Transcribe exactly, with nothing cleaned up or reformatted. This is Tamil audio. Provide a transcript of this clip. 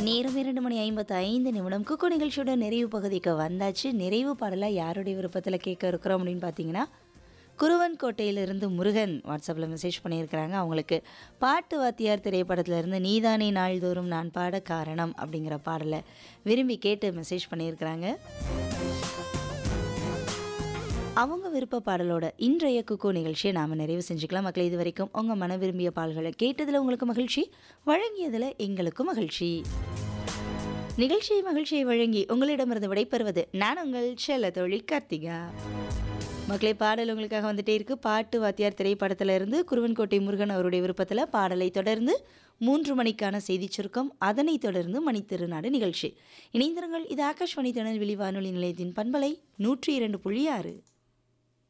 நேரம் இரண்டு மணி ஐம்பத்தி ஐந்து நிமிடம் குக்கு நிகழ்ச்சியோட நிறைவு பகுதிக்கு வந்தாச்சு. நிறைவு பாடலா யாருடைய விருப்பத்தில் கேட்க இருக்கிறோம் அப்படின்னு பார்த்தீங்கன்னா, குருவன் கோட்டையிலிருந்து முருகன் வாட்ஸ்அப்பில் மெசேஜ் பண்ணியிருக்கிறாங்க. அவங்களுக்கு பாட்டு வாத்தியார் திரைப்படத்திலிருந்து நீதானே நாள்தோறும் நான் பாட காரணம் அப்படிங்கிற பாடலை விரும்பி கேட்டு மெசேஜ் பண்ணியிருக்கிறாங்க. அவங்க விருப்ப பாடலோட இன்றைய குக்கு நிகழ்ச்சியை நாம் நிறைவு செஞ்சுக்கலாம். மக்கள் இது வரைக்கும் உங்கள் மன விரும்பிய பாடல்களை கேட்டதில் உங்களுக்கு மகிழ்ச்சி, வழங்கியதில் எங்களுக்கும் மகிழ்ச்சி. நிகழ்ச்சியை மகிழ்ச்சியை வழங்கி உங்களிடமிருந்து விடைபெறுவது நான் உங்கள் செல்ல தோழி கார்த்திகா. மக்களே, பாடல் உங்களுக்காக வந்துட்டே இருக்கு. பாட்டு வாத்தியார் திரைப்படத்திலிருந்து குருவன்கோட்டை முருகன் அவருடைய விருப்பத்தில் பாடலை தொடர்ந்து மூன்று மணிக்கான செய்தி சுருக்கம், அதனைத் தொடர்ந்து மணித்திருநாடு நிகழ்ச்சி. இணைந்திருங்கள். இது ஆகாஷ்வாணி திருநெல்வேலி வானொலி நிலையத்தின் பண்பலை நூற்றி இரண்டு புள்ளி ஆறு.